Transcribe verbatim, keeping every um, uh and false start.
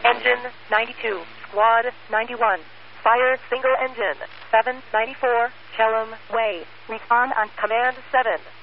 Engine ninety-two, Squad ninety-one. Fire single engine, seven ninety-four, Pelham Way. Respond on Command seven.